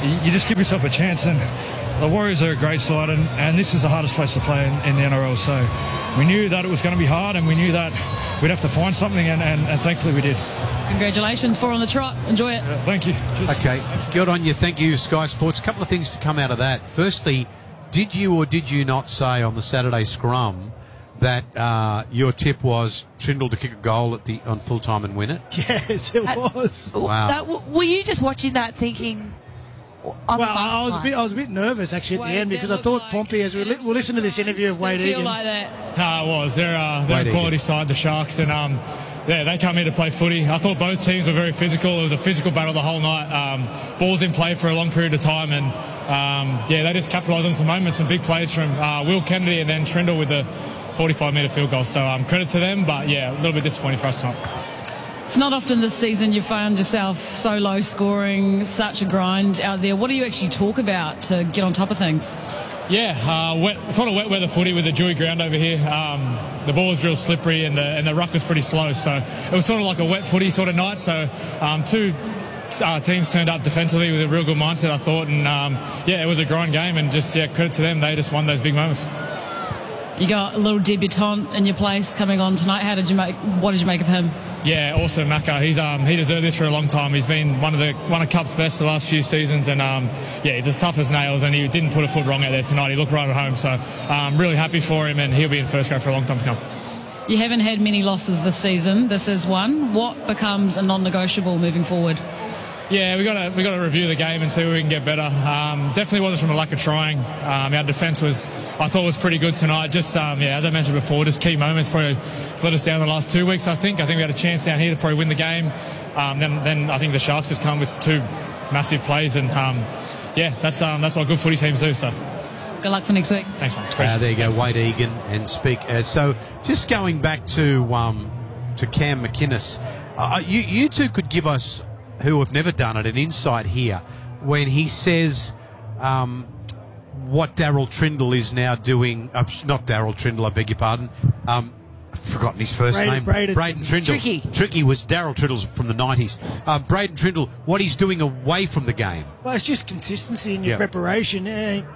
you just give yourself a chance. And the Warriors are a great side, and this is the hardest place to play in the NRL. So we knew that it was going to be hard, and we knew that we'd have to find something, and thankfully we did. Congratulations, 4 on the trot. Enjoy it. Thank you. Okay, good on you. Thank you, Sky Sports. A couple of things to come out of that. Firstly, did you or did you not say on the Saturday scrum that your tip was Trindle to kick a goal on full time and win it? Yes, it was. Wow. Were you just watching that thinking? I was a bit nervous actually at the end because I thought Pompey, as we'll listen to this interview of Wade Egan. Feel like that. No, it was. They're a quality side, the Sharks, and they come here to play footy. I thought both teams were very physical. It was a physical battle the whole night. Balls in play for a long period of time, and they just capitalised on some moments, some big plays from Will Kennedy and then Trindle with the 45-metre field goal. So credit to them, but a little bit disappointing for us tonight. It's not often this season you found yourself so low scoring, such a grind out there. What do you actually talk about to get on top of things? Sort of wet weather footy with the dewy ground over here. The ball was real slippery and the ruck was pretty slow. So it was sort of like a wet footy sort of night. So two teams turned up defensively with a real good mindset, I thought. And, it was a grind game. And just, credit to them. They just won those big moments. You got a little debutant in your place coming on tonight. What did you make of him? Yeah, awesome, Macca. He deserved this for a long time. He's been one of Cup's best the last few seasons, and he's as tough as nails. And he didn't put a foot wrong out there tonight. He looked right at home, so I'm really happy for him, and he'll be in first grade for a long time to come. You haven't had many losses this season. This is one. What becomes a non-negotiable moving forward? Yeah, we got to review the game and see where we can get better. Definitely wasn't from a lack of trying. Our defence I thought was pretty good tonight. Just as I mentioned before, just key moments probably let us down the last 2 weeks. I think we had a chance down here to probably win the game. Then I think the Sharks just come with 2 massive plays, and that's what good footy teams do. So. Good luck for next week. Thanks, mate. There you go, Wade Egan and speak. So just going back to Cam McInnes, you two could give us, who have never done it, an insight here when he says what Daryl Trindle is now doing. Not Daryl Trindle, I beg your pardon. I've forgotten his first name. Braden Trindle. Tricky was Daryl Trindle from the 90s. Braden Trindle, what he's doing away from the game. Well, it's just consistency in your preparation.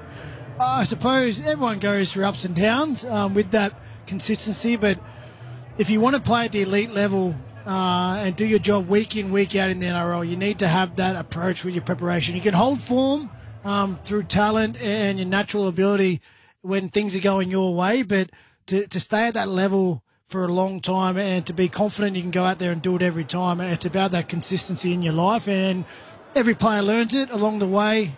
I suppose everyone goes through ups and downs with that consistency, but if you want to play at the elite level and do your job week in, week out in the NRL, you need to have that approach with your preparation. You can hold form through talent and your natural ability when things are going your way, but to stay at that level for a long time and to be confident you can go out there and do it every time, it's about that consistency in your life, and every player learns it along the way.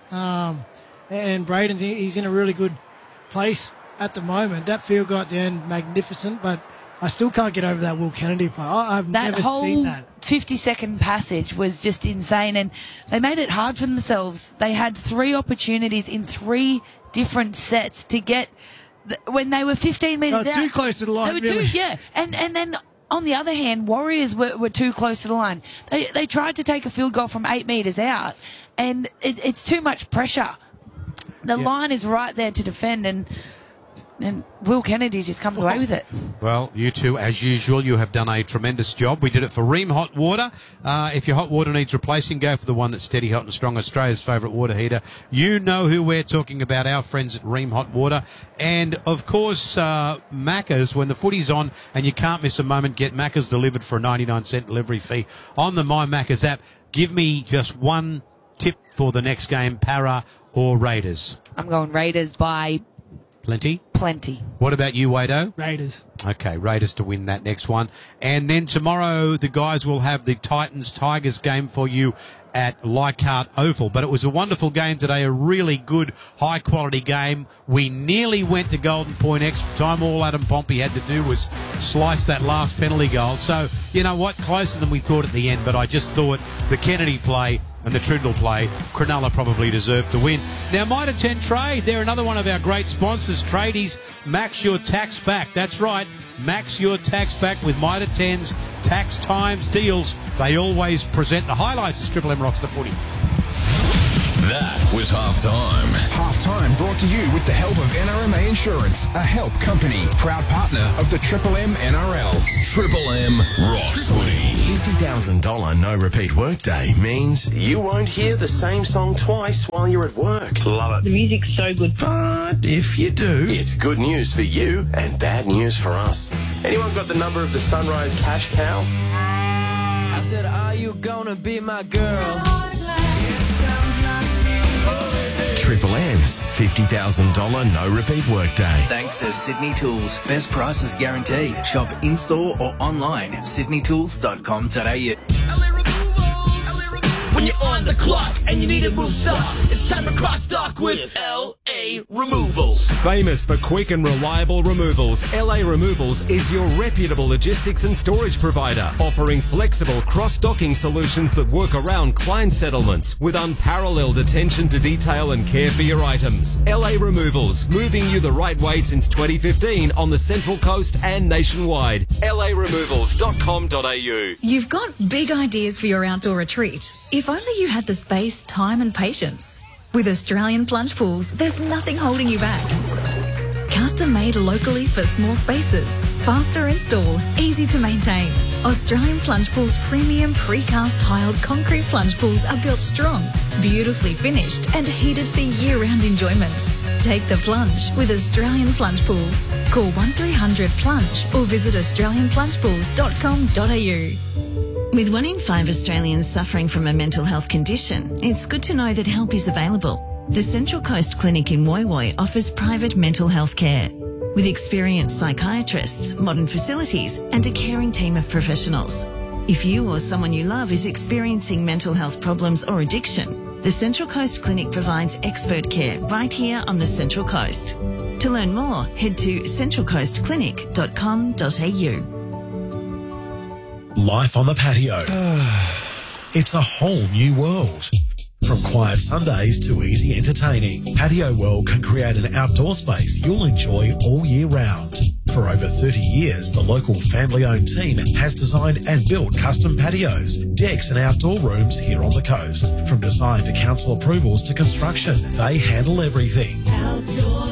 And Braden's he's in a really good place at the moment. That field goal at the end, magnificent, but I still can't get over that Will Kennedy play. I've never seen that. 50-second passage was just insane, and they made it hard for themselves. They had 3 opportunities in 3 different sets to get when they were 15 metres out. Too close to the line, really. And then on the other hand, Warriors were too close to the line. They tried to take a field goal from 8 metres out, and it's too much pressure. The line is right there to defend, and Will Kennedy just comes away with it. Well, you two, as usual, you have done a tremendous job. We did it for Rheem Hot Water. If your hot water needs replacing, go for the one that's steady, hot and strong, Australia's favourite water heater. You know who we're talking about, our friends at Rheem Hot Water. And, of course, Macca's, when the footy's on and you can't miss a moment, get Macca's delivered for a 99-cent delivery fee on the My Macca's app. Give me just one tip for the next game, Para or Raiders? I'm going Raiders by... Plenty? Plenty. What about you, Wado? Raiders. Okay, Raiders to win that next one. And then tomorrow the guys will have the Titans-Tigers game for you at Leichhardt Oval. But it was a wonderful game today, a really good, high-quality game. We nearly went to Golden Point extra time. All Adam Pompey had to do was slice that last penalty goal. So, you know what, closer than we thought at the end, but I just thought the Kennedy play and the Trindle play, Cronulla probably deserved to win. Now, Mitre 10 Trade, they're another one of our great sponsors. Tradies, max your tax back. That's right, max your tax back with Mitre 10's Tax Times deals. They always present the highlights as Triple M Rocks the Footy. That was halftime. Halftime brought to you with the help of NRMA Insurance, a help company, proud partner of the Triple M NRL. Triple M rocks footy. $50,000 no repeat workday means you won't hear the same song twice while you're at work. Love it. The music's so good. But if you do, it's good news for you and bad news for us. Anyone got the number of the Sunrise Cash Cow? I said, are you gonna be my girl? Triple M's $50,000 no repeat workday. Thanks to Sydney Tools. Best prices guaranteed. Shop in-store or online at sydneytools.com.au. When you're on the clock and you need to move stock, it's time to cross stock with LA Removals. Famous for quick and reliable removals, LA Removals is your reputable logistics and storage provider, offering flexible cross-docking solutions that work around client settlements with unparalleled attention to detail and care for your items. LA Removals, moving you the right way since 2015 on the Central Coast and nationwide. LARemovals.com.au. You've got big ideas for your outdoor retreat. If only you had the space, time and patience. With Australian Plunge Pools, there's nothing holding you back. Custom made locally for small spaces. Faster install, easy to maintain. Australian Plunge Pools premium precast tiled concrete plunge pools are built strong, beautifully finished and heated for year-round enjoyment. Take the plunge with Australian Plunge Pools. Call 1300 Plunge or visit australianplungepools.com.au. With 1 in 5 Australians suffering from a mental health condition, it's good to know that help is available. The Central Coast Clinic in Woy Woy offers private mental health care. With experienced psychiatrists, modern facilities and a caring team of professionals. If you or someone you love is experiencing mental health problems or addiction, the Central Coast Clinic provides expert care right here on the Central Coast. To learn more, head to centralcoastclinic.com.au. Life on the patio. It's a whole new world. From quiet Sundays to easy entertaining, Patio World can create an outdoor space you'll enjoy all year round. For over 30 years, the local family-owned team has designed and built custom patios, decks and outdoor rooms here on the coast. From design to council approvals to construction, they handle everything. Outdoor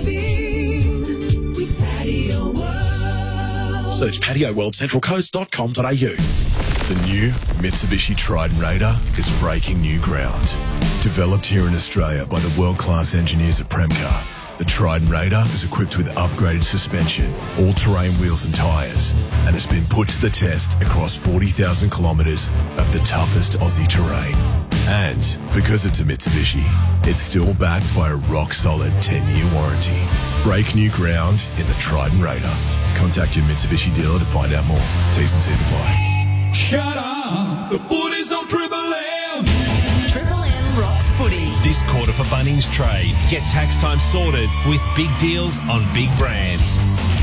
living with Patio World. Search Patio World, centralcoast.com.au. The new Mitsubishi Triton Raider is breaking new ground. Developed here in Australia by the world-class engineers at Premcar, the Triton Raider is equipped with upgraded suspension, all-terrain wheels and tyres, and has been put to the test across 40,000 kilometres of the toughest Aussie terrain. And because it's a Mitsubishi, it's still backed by a rock-solid 10-year warranty. Break new ground in the Triton Raider. Contact your Mitsubishi dealer to find out more. T's and C's apply. Shut up! The footy's on Triple M! Triple M rocks footy. This quarter for Bunnings Trade. Get tax time sorted with big deals on big brands.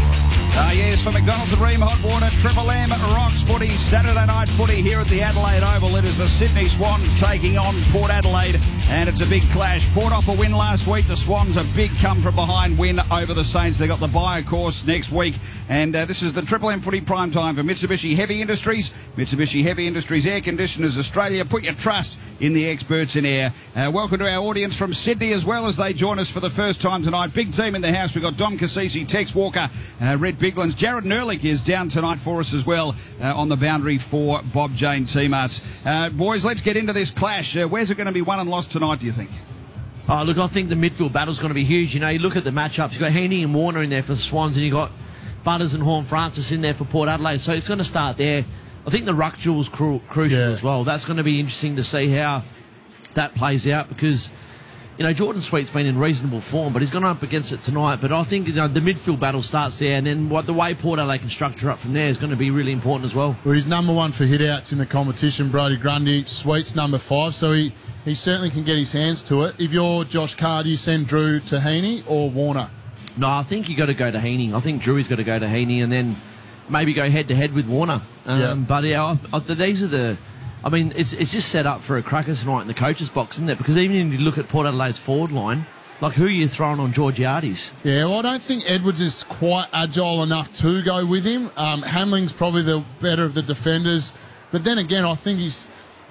Yes, for McDonald's and Ream Hot Water, Triple M rocks footy, Saturday night footy here at the Adelaide Oval. It is the Sydney Swans taking on Port Adelaide, and it's a big clash. Port off a win last week. The Swans a big come-from-behind win over the Saints. They got the bye, of course, next week. And this is the Triple M footy prime time for Mitsubishi Heavy Industries. Mitsubishi Heavy Industries Air Conditioners Australia. Put your trust in the experts in air. Welcome to our audience from Sydney as well as they join us for the first time tonight. Big team in the house. We've got Dom Cassisi, Tex Walker, Red Biglands. Jared Nerlich is down tonight for us as well on the boundary for Bob Jane T-Marts. Boys, let's get into this clash. Where's it going to be won and lost tonight, do you think? Oh, look, I think the midfield battle's going to be huge. You know, you look at the matchups. You've got Heaney and Warner in there for the Swans, and you've got Butters and Horne-Francis in there for Port Adelaide. So it's going to start there. I think the ruck duel's crucial as well. That's going to be interesting to see how that plays out because, you know, Jordan Sweet's been in reasonable form, but he's gone up against it tonight. But I think, you know, the midfield battle starts there, and then the way Port Adelaide can structure up from there is going to be really important as well. Well, he's number one for hit-outs in the competition, Brodie Grundy. Sweet's number 5, so he certainly can get his hands to it. If you're Josh Carr, do you send Drew to Heaney or Warner? No, I think you got to go to Heaney. I think Drew's got to go to Heaney and then maybe go head-to-head with Warner. But yeah, these are the... I mean, it's just set up for a cracker tonight in the coach's box, isn't it? Because even if you look at Port Adelaide's forward line, like who are you throwing on Georgiades? Yeah, well, I don't think Edwards is quite agile enough to go with him. Hamling's probably the better of the defenders. But then again, I think he's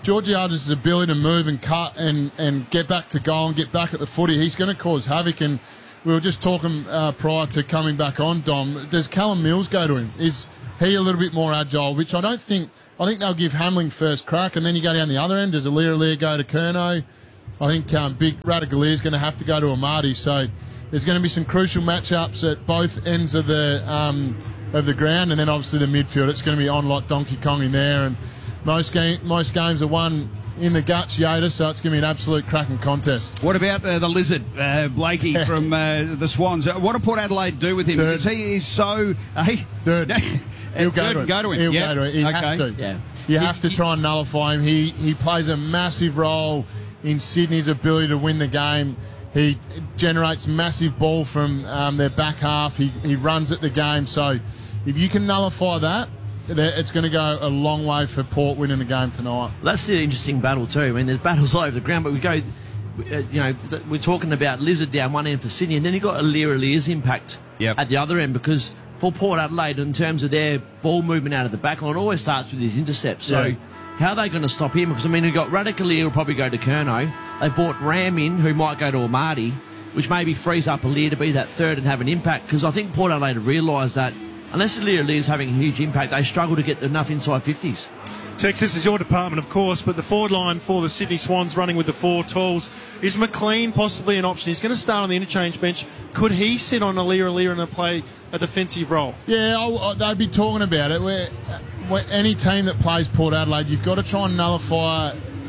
Georgiades' ability to move and cut and get back to goal and get back at the footy, he's going to cause havoc. And we were just talking prior to coming back on, Dom. Does Callum Mills go to him? Is he a little bit more agile? Which I think they'll give Hamling first crack, and then you go down the other end. Does Aliir go to Curnow? I think big Radagalier is going to have to go to Amati. So there's going to be some crucial matchups at both ends of the ground, and then obviously the midfield. It's going to be on like Donkey Kong in there, and most games are won in the guts, Yoda, so it's going to be an absolute cracking contest. What about the Lizard, Blakey from the Swans? What did Port Adelaide do with him? Third. Because he is so... Third. He'll go to him. Go to him. He'll Yep. go to him. He has to. Yeah. You have to try and nullify him. He plays a massive role in Sydney's ability to win the game. He generates massive ball from their back half. He runs at the game. So if you can nullify that, it's going to go a long way for Port winning the game tonight. That's the interesting battle too. I mean, there's battles all over the ground, but we go, we're talking about Lizard down one end for Sydney, and then you've got Aliir's impact at the other end, because for Port Adelaide, in terms of their ball movement out of the back line, it always starts with his intercepts. So how are they going to stop him? Because, I mean, you've got Radagalier will probably go to Curnow. They brought Ram in, who might go to Amati, which maybe frees up Aliir to be that third and have an impact, because I think Port Adelaide have realised that unless Aliir is having a huge impact, they struggle to get enough inside 50s. Tex, this is your department, of course, but the forward line for the Sydney Swans running with the four tools. Is McLean possibly an option? He's going to start on the interchange bench. Could he sit on Aliir and play a defensive role? Yeah, they'd be talking about it. Where any team that plays Port Adelaide, you've got to try and nullify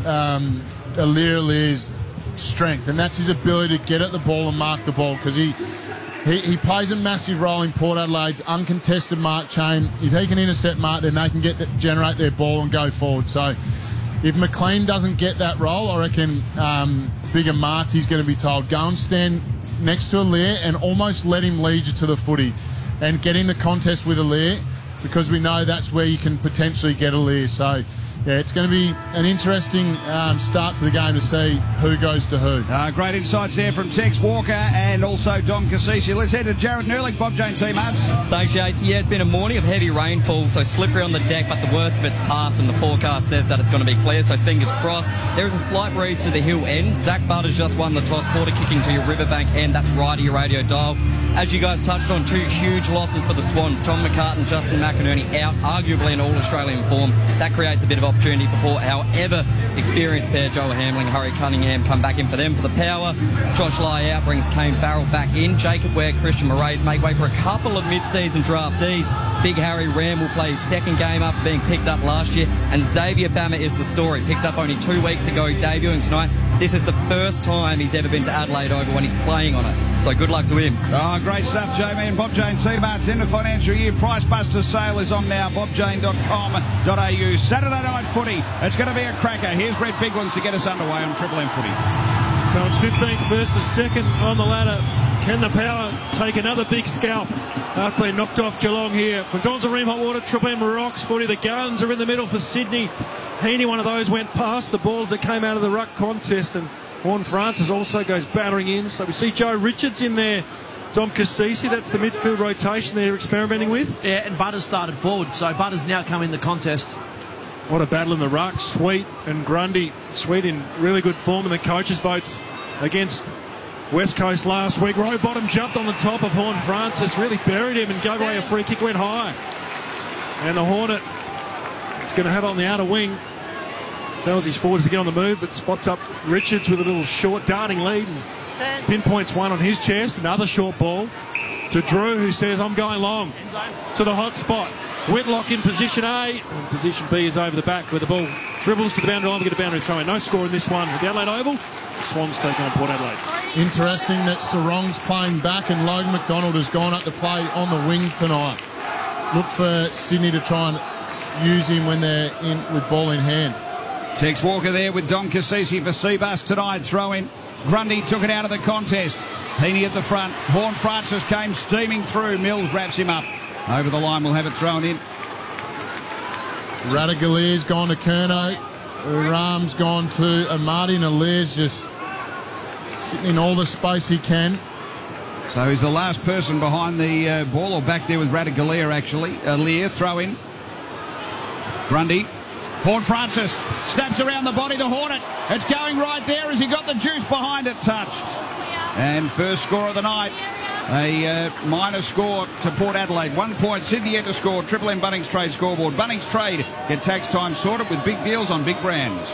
Aliir's strength, and that's his ability to get at the ball and mark the ball, because he plays a massive role in Port Adelaide's uncontested mark chain. If he can intercept mark, then they can generate their ball and go forward. So if McLean doesn't get that role, I reckon Bigger Marty's going to be told, go and stand next to Aliir and almost let him lead you to the footy and get in the contest with Aliir, because we know that's where you can potentially get Aliir. So yeah, it's going to be an interesting start to the game to see who goes to who. Great insights there from Tex Walker and also Dom Cassisi. Let's head to Jared Nerlich, Bob Jane team, Arts. Thanks, Yates. Yeah, it's been a morning of heavy rainfall, so slippery on the deck, but the worst of it's past, and the forecast says that it's going to be clear, so fingers crossed. There is a slight breeze to the hill end. Zach Butters just won the toss, quarter kicking to your Riverbank end. That's right to your radio dial. As you guys touched on, two huge losses for the Swans. Tom McCartan, Justin McInerney out, arguably in all-Australian form. That creates a bit of opportunity for Port. However, experienced pair Joe Hamling, Harry Cunningham come back in for them for the power. Josh Lai out brings Kane Farrell back in. Jacob Ware, Christian Moraes make way for a couple of mid-season draftees. Big Harry Ram will play his second game after being picked up last year. And Xavier Bama is the story. Picked up only 2 weeks ago, debuting tonight. This is the first time he's ever been to Adelaide Oval when he's playing on it. So good luck to him. Oh, great stuff, Jamie and Bob Jane T-Marts. End of financial year. Price Buster sale is on now. bobjane.com.au. Saturday night footy. It's going to be a cracker. Here's Red Biglands to get us underway on Triple M footy. So it's 15th versus 2nd on the ladder. Can the Power take another big scalp after they knocked off Geelong here? From Don's and Ream Hot Water, Triple M Rocks footy. The Guns are in the middle for Sydney. Heaney, one of those, went past the balls that came out of the ruck contest, and Horn Francis also goes battering in. So we see Joe Richards in there. Dom Cassisi, that's the midfield rotation they're experimenting with. Yeah, and Butters started forward, so Butters now come in the contest. What a battle in the ruck. Sweet and Grundy. Sweet in really good form in the coaches' votes against West Coast last week. Rowbottom jumped on the top of Horn Francis, really buried him and gave away a free kick, went high. And the Hornet is going to have on the outer wing. Tells his forwards to get on the move, but spots up Richards with a little short darting lead and pinpoints one on his chest. Another short ball to Drew, who says, I'm going long to the hot spot. Whitlock in position A, and position B is over the back where the ball dribbles to the boundary line. We get a boundary throw in. No score in this one at the Adelaide Oval. Swans taking on Port Adelaide. Interesting that Sarong's playing back and Logan McDonald has gone up to play on the wing tonight. Look for Sydney to try and use him when they're in with ball in hand. Tex Walker there with Dom Cassisi for Seabus tonight. Throw in. Grundy took it out of the contest. Heaney at the front. Horn Francis came steaming through. Mills wraps him up. Over the line, we'll have it thrown in. Radagalier's gone to Curnow. Ram's gone to Amati, and Alir's just sitting in all the space he can. So he's the last person behind the ball, or back there with Radagalier actually. Aliir, throw in. Grundy Horn Francis snaps around the body, the Hornet. It's going right there as he got the juice behind it, touched. And first score of the night, a minor score to Port Adelaide. 1 point, Sydney yet to score. Triple M Bunnings Trade scoreboard. Bunnings Trade, get tax time sorted with big deals on big brands.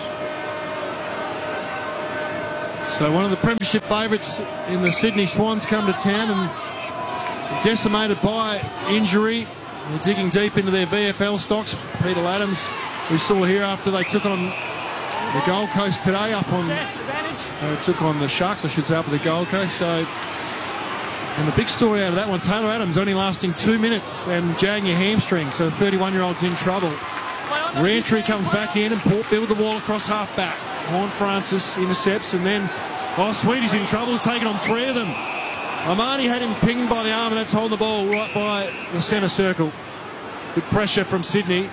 So one of the premiership favourites in the Sydney Swans come to town and decimated by injury. They're digging deep into their VFL stocks. Peter Adams, we saw here after they took on the Gold Coast today, took on the Sharks, I should say, up at the Gold Coast. So, and the big story out of that one, Taylor Adams only lasting 2 minutes and jagging your hamstring, so the 31-year-old's in trouble. Re-entry comes back in and Port build the wall across half-back. Horn Francis intercepts, and then Sweety's in trouble. He's taken on 3 of them. Amani had him pinged by the arm, and that's holding the ball right by the centre circle. Good pressure from Sydney.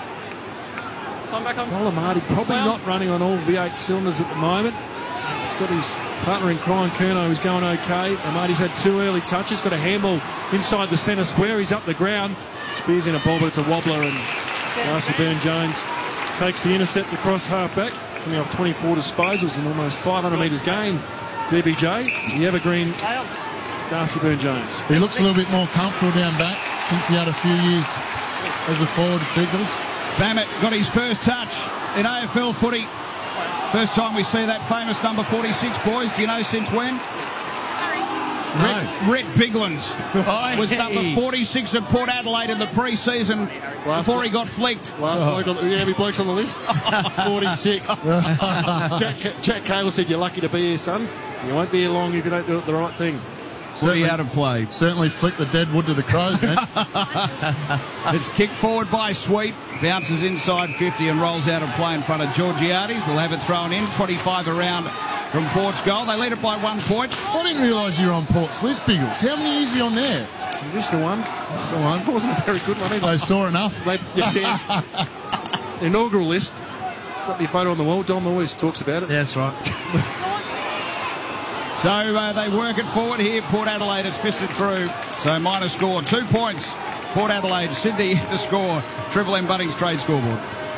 Well, Amadi probably not running on all V8 cylinders at the moment. He's got his partner in crime, Curnow, who's going okay. Amadi's had 2 early touches. Got a handball inside the centre square. He's up the ground. Spears in a ball, but it's a wobbler, and Darcy Byrne-Jones takes the intercept across half-back, coming off 24 disposals in almost 500 metres gained. DBJ, the evergreen Darcy Byrne-Jones. He looks a little bit more comfortable down back since he had a few years as a forward at Biggles. Bammett got his first touch in AFL footy. First time we see that famous number 46, boys. Do you know since when? No. Rhett Biglands was number 46 at Port Adelaide in the pre-season before he got flicked. How many blokes on the list? 46. Jack Cale said, "You're lucky to be here, son. You won't be here long if you don't do it the right thing." Certainly out of play. Certainly flicked the dead wood to the Crows, man. It's kicked forward by Sweet. Bounces inside 50 and rolls out of play in front of Georgiades. We'll have it thrown in. 25 around from Port's goal. They lead it by 1 point. I didn't realise you were on Port's list, Biggles. How many years are you on there? Just the one. Just the one. It wasn't a very good one either. They saw enough. Inaugural list. Got the photo on the wall. Dom always talks about it. Yeah, that's right. So they work it forward here. Port Adelaide, it's fisted through. So minor score, 2 points. Port Adelaide, Sydney to score. Triple M Bunnings Trade scoreboard.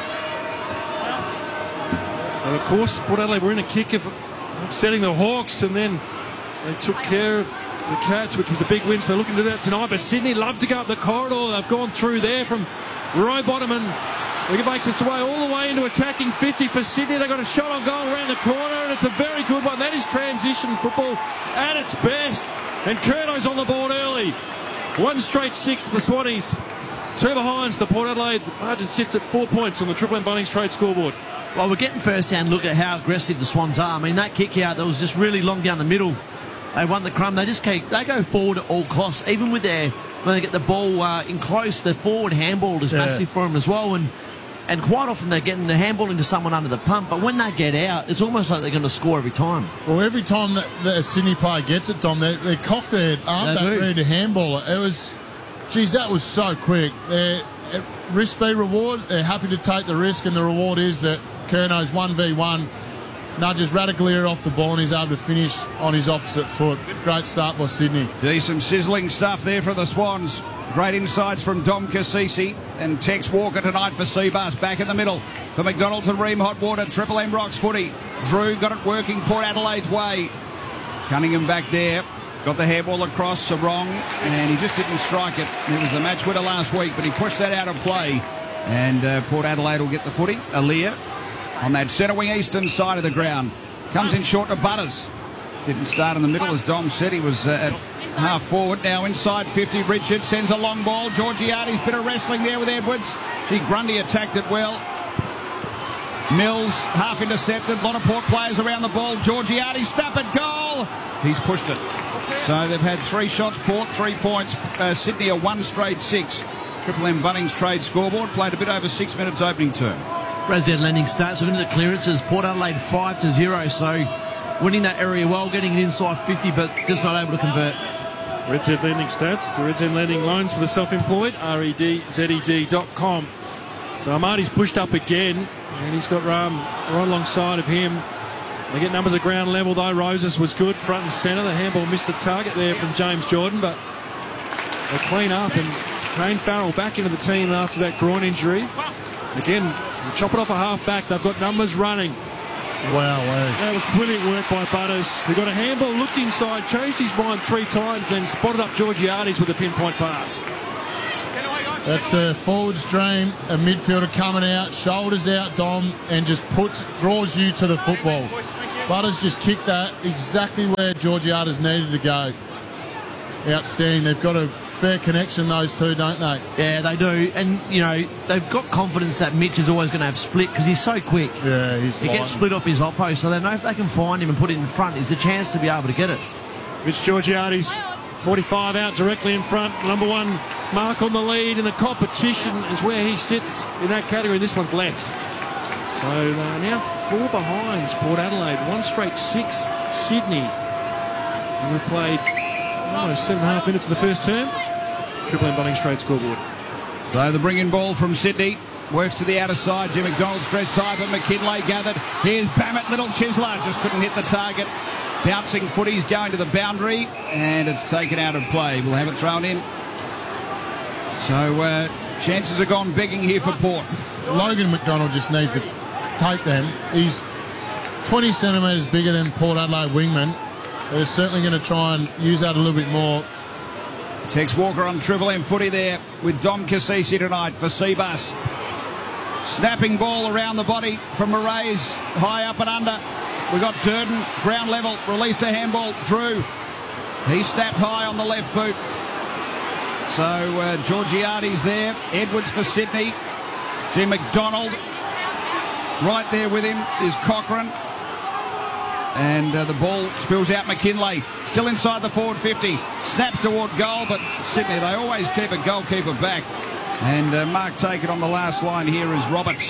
So of course, Port Adelaide were in a kick of upsetting the Hawks, and then they took care of the Cats, which was a big win. So they're looking to do that tonight. But Sydney love to go up the corridor. They've gone through there from Rowbottom, and it makes its way all the way into attacking 50 for Sydney. They've got a shot on goal around the corner, and it's a very good one. That is transition football at its best. And Curnow's on the board early. 1 straight 6 for the Swannies. 2 behinds to Port Adelaide. The margin sits at 4 points on the Triple M Bunnings Trade scoreboard. Well, we're getting first-hand look at how aggressive the Swans are. I mean, that kick out, that was just really long down the middle. They won the crumb. They go forward at all costs. Even with when they get the ball in close, the forward handball is massive for them as well. And quite often they're getting the handball into someone under the pump, but when they get out, it's almost like they're going to score every time. Well, every time that a Sydney player gets it, Dom, they cock their arm back ready to handball it. It was, geez, that was so quick. Risk v reward, they're happy to take the risk, and the reward is that Curnow's 1v1, nudges Radaglia off the ball, and he's able to finish on his opposite foot. Great start by Sydney. Decent sizzling stuff there for the Swans. Great insights from Dom Cassisi and Tex Walker tonight for Seabus. Back in the middle for McDonald's and Ream Hot Water. Triple M Rocks footy. Drew got it working Port Adelaide's way. Cunningham back there. Got the handball across Sarong, and he just didn't strike it. It was the match winner last week, but he pushed that out of play. And Port Adelaide will get the footy. Aaliyah on that centre wing eastern side of the ground. Comes in short to Butters. Didn't start in the middle, as Dom said. He was at half forward. Now inside 50. Richard sends a long ball. Georgiades, bit of wrestling there with Edwards. Grundy attacked it well. Mills half intercepted. A lot of Port players around the ball. Georgiades, stop at goal. He's pushed it. So they've had 3 shots. Port 3 points. Sydney a 1 straight 6. Triple M Bunnings Trade scoreboard. Played a bit over 6 minutes opening term. Resident Lending stats. Looking at the clearances. Port Adelaide 5-0. So winning that area well, getting it inside 50, but just not able to convert. Red Z Lending stats. The Red Z Lending loans for the self-employed. REDZED.com. So Amadi's pushed up again, and he's got Ram right alongside of him. They get numbers at ground level though. Roses was good front and centre. The handball missed the target there from James Jordan, but they clean up, and Kane Farrell back into the team after that groin injury. Again, Chop it off a half-back. They've got numbers running. Wow. That was brilliant work by Butters. He got a handball, looked inside, changed his mind 3 times, then spotted up Georgiades with a pinpoint pass. That's a forward's dream, a midfielder coming out, shoulders out, Dom, and just draws you to the football. Butters just kicked that exactly where Georgiades needed to go. Outstanding. They've got a fair connection, those two, don't they? Yeah, they do. And, you know, they've got confidence that Mitch is always going to have split because he's so quick. Yeah, he gets split off his oppo, so they know if they can find him and put it in front, there's a chance to be able to get it. Mitch Georgiades, 45 out directly in front. Number 1 mark on the lead in the competition is where he sits in that category. This one's left. So now 4 behinds Port Adelaide. 1 straight 6 Sydney. And we've played almost 7.5 minutes in the first term. Triple M Bunnings Trade scoreboard. So the bring-in ball from Sydney. Works to the outer side. Jim McDonald stretched high, but McKinlay gathered. Here's Bammett, little Chisler. Just couldn't hit the target. Bouncing footies going to the boundary. And it's taken out of play. We'll have it thrown in. So chances are gone begging here for Port. Logan McDonald just needs to take them. He's 20 centimetres bigger than Port Adelaide wingman. They're certainly going to try and use that a little bit more. Tex Walker on Triple M footy there with Dom Cassisi tonight for Seabus. Snapping ball around the body from Moraes, high up and under. We got Durden, ground level, released a handball. Drew, he snapped high on the left boot. So Georgiades there. Edwards for Sydney. Jim McDonald right there with him is Cochrane. And the ball spills out. McKinlay still inside the forward 50. Snaps toward goal, but Sydney, they always keep a goalkeeper back. And Mark Taken on the last line here is Roberts.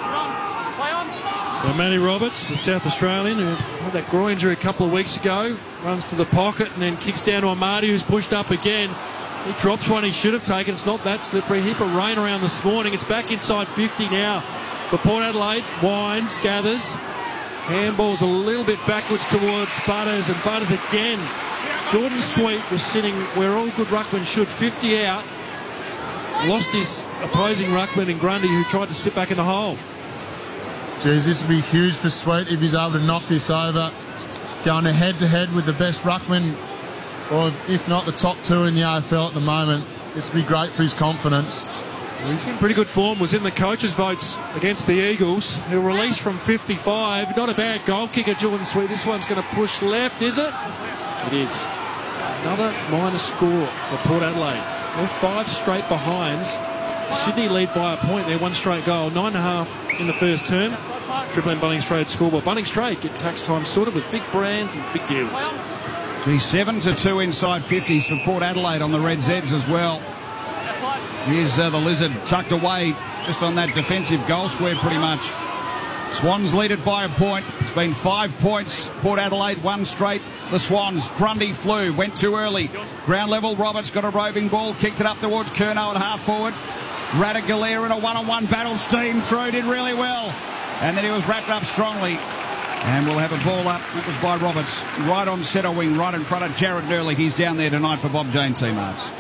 So Matty Roberts, the South Australian, who had that groin injury a couple of weeks ago, runs to the pocket and then kicks down to Amadi, who's pushed up again. He drops one he should have taken. It's not that slippery. Heap of rain around this morning. It's back inside 50 now for Port Adelaide. Wines, gathers. Handball's a little bit backwards towards Butters, and Butters again. Jordan Sweet was sitting where all good ruckmen should, 50 out. Lost his opposing ruckman in Grundy, who tried to sit back in the hole. Geez, this would be huge for Sweet if he's able to knock this over. Going head-to-head with the best ruckman, or if not the top 2 in the AFL at the moment. This would be great for his confidence. He's in pretty good form. Was in the coaches' votes against the Eagles. He'll release from 55. Not a bad goal kicker, Jordan Sweet. This one's going to push left, is it? It is. Another minor score for Port Adelaide. They're 5 straight behinds. Sydney lead by a point. They're 1 straight goal. 9.5 in the first term. Triple M Bunnings Trade scoreboard. Bunnings Trade get tax time sorted with big brands and big deals. He's 7-2 inside 50s for Port Adelaide on the Red Zeds as well. Here's the Lizard tucked away just on that defensive goal square pretty much. Swans lead it by a point. It's been 5 points. Port Adelaide 1 straight. The Swans. Grundy flew. Went too early. Ground level. Roberts got a roving ball. Kicked it up towards Curnow at half forward. Radagalier in a one-on-one battle. Steam through. Did really well. And then he was wrapped up strongly. And we'll have a ball up. It was by Roberts. Right on centre wing. Right in front of Jared Nurley. He's down there tonight for Bob Jane teammates.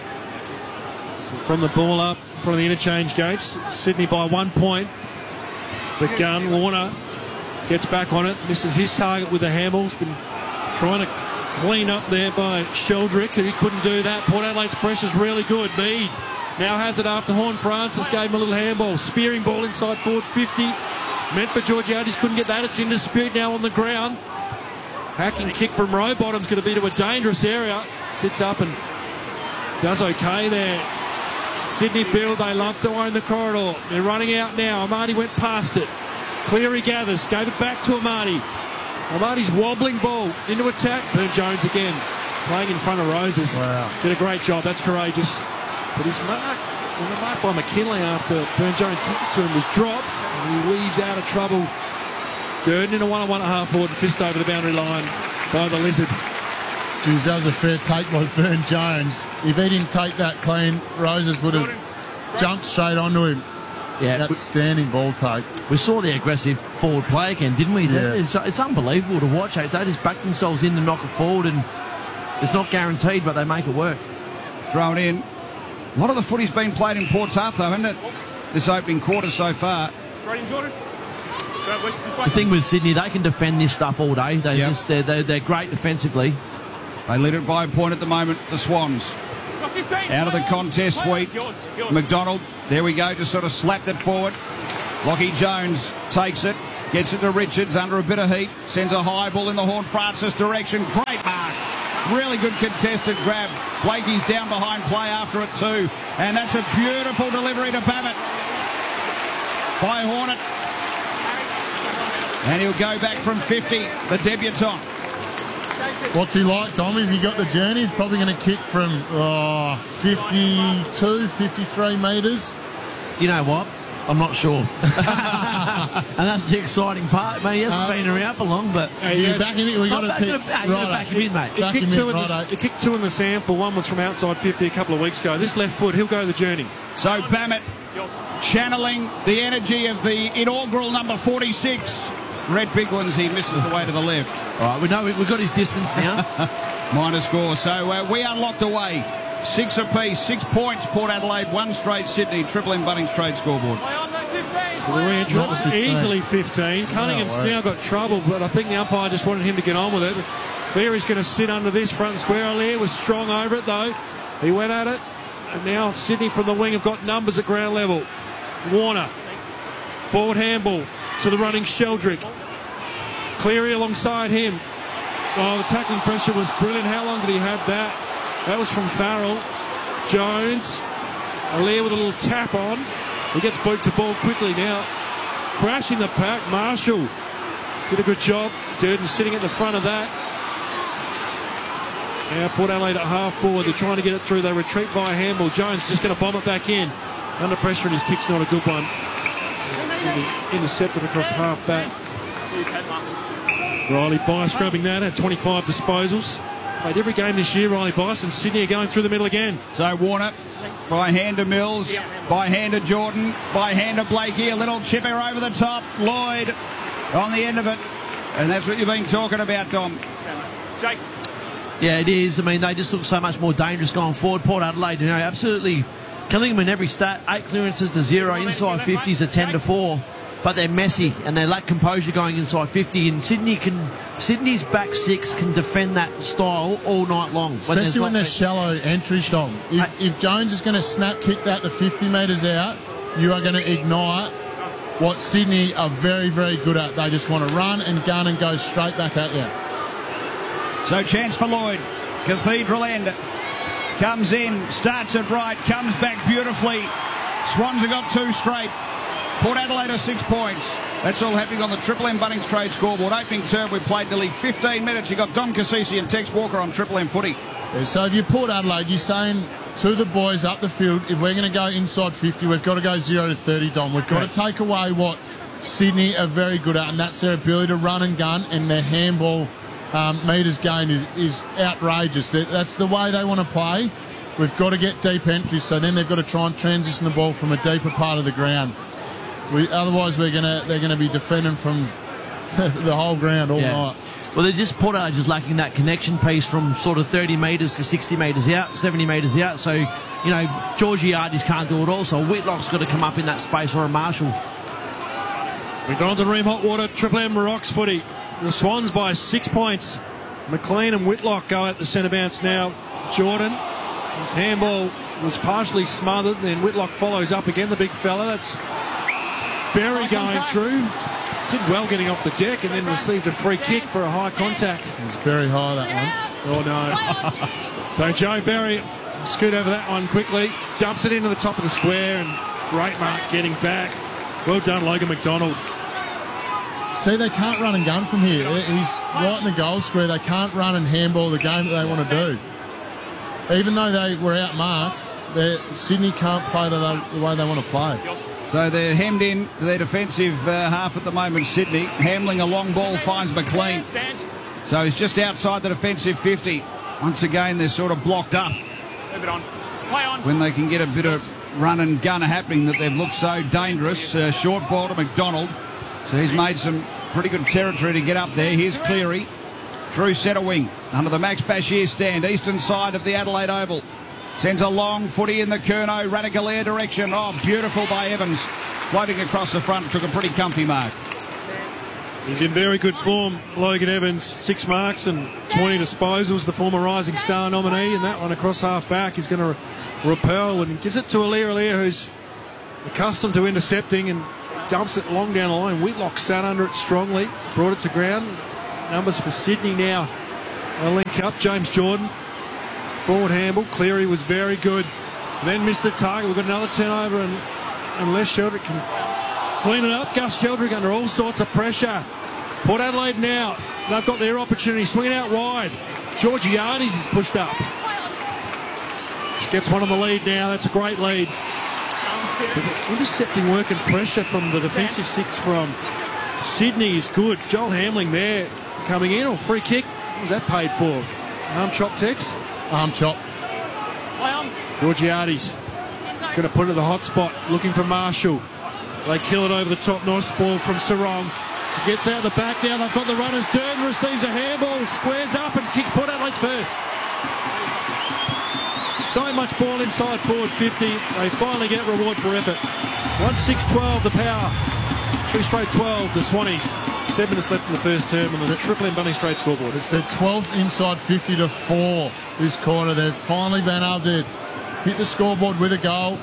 So from the ball up, from the interchange gates, Sydney by 1 point. The gun, Warner gets back on it, misses his target with the handball. He's been trying to clean up there by Sheldrick, and he couldn't do that. Port Adelaide's pressure's really good. Mead now has it after Horn Francis gave him a little handball. Spearing ball inside forward 50. Meant for Georgiades, couldn't get that. It's in dispute now on the ground. Hacking kick from Rowbottom's going to be to a dangerous area. Sits up and does okay there. Sydney build, they love to own the corridor. They're running out now. Amadi went past it. Cleary gathers, gave it back to Amadi. Amadi's wobbling ball into attack. Burne-Jones again, playing in front of Roses. Wow. Did a great job, that's courageous. But his mark, and the mark by McKinlay after Burne-Jones kicked it to him was dropped, and he weaves out of trouble. Durden in a one-on-one at half forward and fist over the boundary line by the Lizard. Geez, that was a fair take by Burne-Jones. If he didn't take that clean, Roses would have jumped straight onto him. Yeah, outstanding ball take. We saw the aggressive forward play again, didn't we? Yeah. It's unbelievable to watch. They just back themselves in to knock it forward, and it's not guaranteed, but they make it work. Thrown in. A lot of the footy's been played in Port's half, though, hasn't it? This opening quarter so far. The thing with Sydney, they can defend this stuff all day. They're great defensively. They lead it by a point at the moment, the Swans. Out of the contest suite. McDonald, there we go, just sort of slapped it forward. Lockie Jones takes it, gets it to Richards under a bit of heat, sends a high ball in the Horne-Francis direction. Great mark. Really good contested grab. Blakey's down behind play after it too. And that's a beautiful delivery to Babbitt by Hornet. And he'll go back from 50, the debutant. What's he like, Dom? Has he got the journey? He's probably going to kick from 52, 53 metres. You know what? I'm not sure. And that's the exciting part, mate. He hasn't been around for long, but... You're backing it. We've got to back him in, mate. He kicked two in the sample. One was from outside 50 a couple of weeks ago. This left foot, he'll go the journey. So Babbitt channeling the energy of the inaugural number 46. Red Biglands, he misses the way to the left. All right, we know we've got his distance now. Minor score. So we are locked away. 6 apiece, 6 points, Port Adelaide, 1 straight Sydney, Triple M Bunnings trade scoreboard. So the re-entry was easily 15. Cunningham's now got trouble, but I think the umpire just wanted him to get on with it. Cleary's going to sit under this front square. Allaire was strong over it, though. He went at it, and now Sydney from the wing have got numbers at ground level. Warner, forward handball to the running Sheldrick. Cleary alongside him. Oh, the tackling pressure was brilliant. How long did he have that? That was from Farrell. Jones. Allaire with a little tap on. He gets boot to ball quickly now. Crashing the pack. Marshall did a good job. Durden sitting at the front of that. Now Port Adelaide at half forward. They're trying to get it through. They retreat via handball. Jones just going to bomb it back in. Under pressure and his kick's not a good one. Intercepted across half back. Riley Bice grabbing that, had 25 disposals. Played every game this year, Riley Bice, and Sydney are going through the middle again. So Warner, by hand to Mills, by hand to Jordan, by hand to Blakey, a little chipper over the top. Lloyd on the end of it. And that's what you've been talking about, Dom. Jake. Yeah, it is. I mean, they just look so much more dangerous going forward. Port Adelaide, you know, absolutely killing them in every stat. 8 clearances to 0, inside 50s are 10 to 4. But they're messy and they lack composure going inside 50. And Sydney's back 6 can defend that style all night long. Especially when there's shallow entries, Dom. If Jones is going to snap kick that to 50 metres out, you are going to ignite what Sydney are very, very good at. They just want to run and gun and go straight back at you. So chance for Lloyd. Cathedral end. Comes in, starts it right, comes back beautifully. Swans have got 2 straight. Port Adelaide are 6 points. That's all happening on the Triple M Bunnings trade scoreboard. Opening term, we played nearly 15 minutes. You got Dom Cassisi and Tex Walker on Triple M footy. Yeah, so if you're Port Adelaide, you're saying to the boys up the field, if we're going to go inside 50, we've got to go 0 to 30, Dom. We've got to take away what Sydney are very good at, and that's their ability to run and gun, and their handball metres gained is outrageous. That's the way they want to play. We've got to get deep entries, so then they've got to try and transition the ball from a deeper part of the ground. Otherwise, they're gonna be defending from the whole ground all night. Well, they're just Port Adelaide just lacking that connection piece from sort of 30 metres to 60 metres out, 70 metres out. So, you know, Georgiades can't do it all. So Whitlock's got to come up in that space, or a Marshall. McDonald's and Ream Hotwater, Triple M Rocks footy. The Swans by 6 points. McLean and Whitlock go at the centre bounce now. Jordan, his handball was partially smothered. Then Whitlock follows up again, the big fella. That's Berry going through. Did well getting off the deck and then received a free kick for a high contact. It was very high, that one. Oh, no. So Joe Berry scoot over that one quickly. Dumps it into the top of the square and great mark getting back. Well done, Logan McDonald. See, they can't run and gun from here. He's right in the goal square. They can't run and handball the game that they want to do. Even though they were outmarked, Sydney can't play the way they want to play. So they're hemmed in to their defensive half at the moment, Sydney. Hamling a long ball finds McLean. So he's just outside the defensive 50. Once again, they're sort of blocked up. When they can get a bit of run and gun happening that they've looked so dangerous. Short ball to McDonald. So he's made some pretty good territory to get up there. Here's Cleary. True centre wing under the Max Bashir stand. Eastern side of the Adelaide Oval. Sends a long footy in the Curnow, Radicalair direction. Oh, beautiful by Evans. floating across the front, took a pretty comfy mark. He's in very good form, Logan Evans. 6 marks and 20 disposals. The former Rising Star nominee, and that one across half back. He's going to repel and gives it to Aliir, who's accustomed to intercepting, and dumps it long down the line. Whitlock sat under it strongly, brought it to ground. Numbers for Sydney now. A link up, James Jordan. Forward handball. Cleary was very good. Then missed the target. We've got another turnover, and Les Sheldrick can clean it up. Gus Sheldrick under all sorts of pressure. Port Adelaide now, they've got their opportunity. Swinging out wide. Georgiades is pushed up. Gets one on the lead now. That's a great lead. Intercepting work and pressure from the defensive 6 from Sydney is good. Joel Hamling there coming in. Or free kick. What was that paid for? Arm chop, Tex? Arm chop. Georgiades going to put it at the hot spot, looking for Marshall. They kill it over the top. Nice ball from Sarong. Gets out the back now. They've got the runners. Durden receives a handball, squares up and kicks Port Adelaide's first. So much ball inside forward 50. They finally get reward for effort. 1-6-12 the Power. 3 straight 12 the Swannies. 7 minutes left in the first term on the Triple M Bunnings Trade scoreboard. It's their 12th inside 50 to 4 this quarter. They've finally been able to hit the scoreboard with a goal.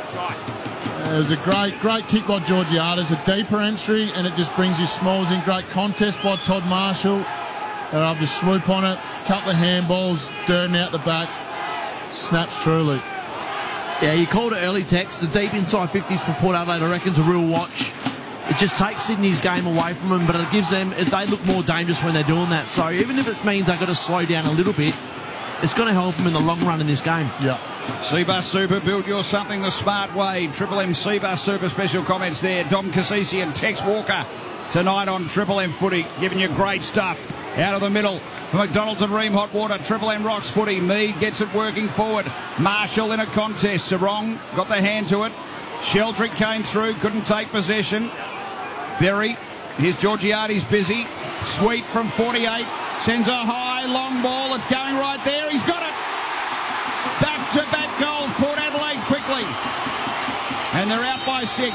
It was a great kick by Georgiades, a deeper entry, and it just brings you smalls in. Great contest by Todd Marshall. They're able to swoop on it, couple of handballs, Durden out the back. Snaps truly. Yeah, you called it early, Tex. The deep inside 50s for Port Adelaide, I reckon, is a real watch. It just takes Sydney's game away from them, but it gives them, they look more dangerous when they're doing that. So even if it means they've got to slow down a little bit, it's going to help them in the long run in this game. Yeah. Cbus Super, build your something the smart way. Triple M Cbus Super special comments there. Dom Cassisi and Tex Walker tonight on Triple M Footy, giving you great stuff. Out of the middle for McDonald's and Ream Hot Water. Triple M Rocks Footy. Mead gets it working forward. Marshall in a contest. Sarong got the hand to it. Sheldrick came through, couldn't take possession. Berry, here's Georgiades busy. Sweet from 48. Sends a high, long ball. It's going right there. He's got it. Back-to-back goals. Port Adelaide quickly. And they're out by 6.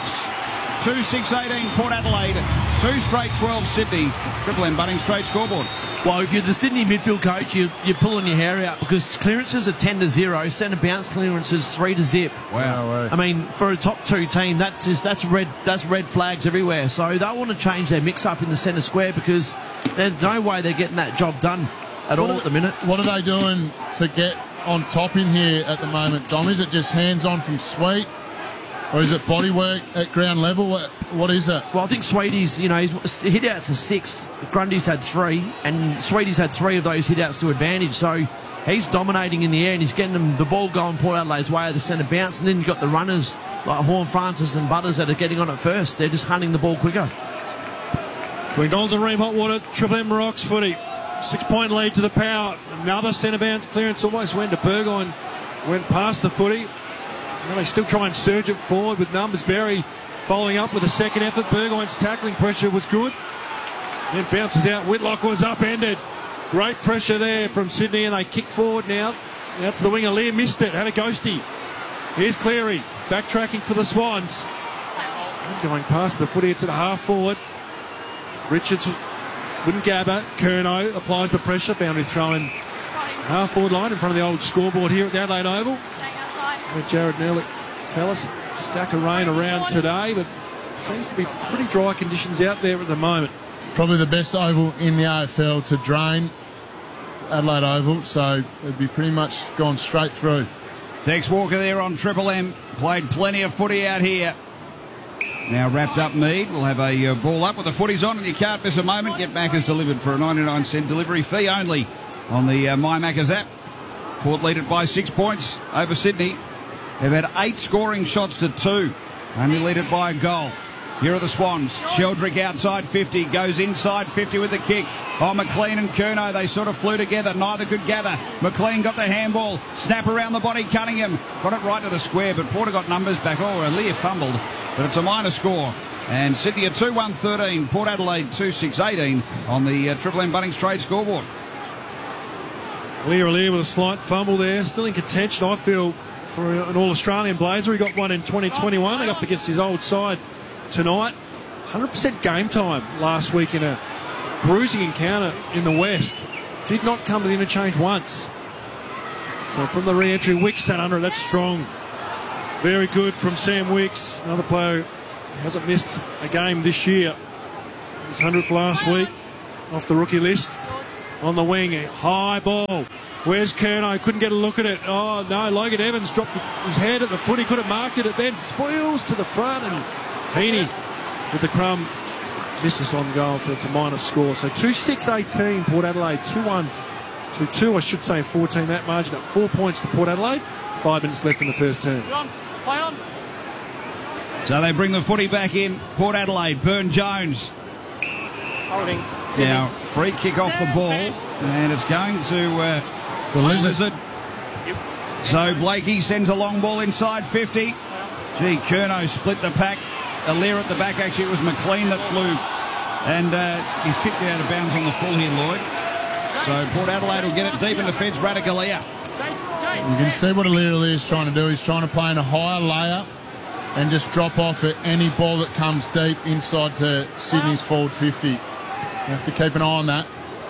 2-6-18 Port Adelaide. 2 straight 12 Sydney. Triple M Bunnings Trade scoreboard. Well, if you're the Sydney midfield coach, you're pulling your hair out because clearances are 10-0. Centre bounce clearances 3-0. Wow. I mean, for a top 2 team, that's red flags everywhere. So they'll want to change their mix-up in the centre square because there's no way they're getting that job done at all at the minute. What are they doing to get on top in here at the moment, Dom? Is it just hands-on from Sweet? Or is it body work at ground level? What is it? Well, I think Sweety's, his hit-outs are 6. Grundy's had 3, and Sweety's had 3 of those hit-outs to advantage. So he's dominating in the air, and he's getting them the ball going Port Adelaide's way at the centre bounce. And then you've got the runners like Horn Francis and Butters that are getting on it first. They're just hunting the ball quicker. McDonald's and Ream Hot Water, Triple M Rocks Footy. 6-point lead to the Power. Another centre bounce clearance almost went to Burgoyne. Went past the footy. Well, they still try and surge it forward with numbers. Berry following up with a second effort. Burgoyne's tackling pressure was good. Then bounces out. Whitlock was upended. Great pressure there from Sydney, and they kick forward now. Out to the wing. Aliir missed it. Had a ghosty. Here's Cleary. Backtracking for the Swans. And going past the footy. It's at half forward. Richards wouldn't gather. Curnow applies the pressure. Boundary throw in half forward line in front of the old scoreboard here at the Adelaide Oval. Jared Nerlich tell us, stack of rain around today, but seems to be pretty dry conditions out there at the moment. Probably the best oval in the AFL to drain, Adelaide Oval, so it'd be pretty much gone straight through. Tex Walker there on Triple M. Played plenty of footy out here. Now wrapped up Mead. We'll have a ball up with the footies on, and you can't miss a moment. Get Macca's delivered for a 99-cent delivery fee only on the My Macca's app. Port lead it by 6 points over Sydney. They've had 8 scoring shots to 2. Only lead it by a goal. Here are the Swans. Sheldrick outside 50. Goes inside 50 with the kick. Oh, McLean and Curnow, they sort of flew together. Neither could gather. McLean got the handball. Snap around the body. Cunningham got it right to the square, but Porter got numbers back. Oh, Aliir fumbled, but it's a minor score. And Sydney are 2-1-13. Port Adelaide 2-6-18 on the Triple M Bunnings Trade scoreboard. Aliir with a slight fumble there. Still in contention, I feel, for an All-Australian Blazer. He got one in 2021. Up against his old side tonight. 100% game time last week in a bruising encounter in the West. Did not come to the interchange once. So from the re-entry, Wicks sat under it. That's strong. Very good from Sam Wicks. Another player who hasn't missed a game this year. His 100th last week off the rookie list. On the wing, a high ball. Where's Curnow? Couldn't get a look at it. Oh, no, Logan Evans dropped his head at the foot. He could have marked it. It then spoils to the front. And Heaney with the crumb misses on goal, so it's a minus score. So 2-6-18, Port Adelaide. 2-1, 2-2, I should say, 14. That margin up 4 points to Port Adelaide. 5 minutes left in the first term. Play on. So they bring the footy back in. Port Adelaide, Byrne-Jones. Holding. Now, free kick off the ball, and it's going to the Lizard. So Blakey sends a long ball inside 50. Gee, Curnow split the pack. Alair at the back, actually it was McLean that flew, and he's kicked it out of bounds on the full here, Lloyd. So Port Adelaide will get it deep in defence. Ratugolea. You can see what Alair is trying to do. He's trying to play in a higher layer and just drop off at any ball that comes deep inside to Sydney's forward 50. You have to keep an eye on that.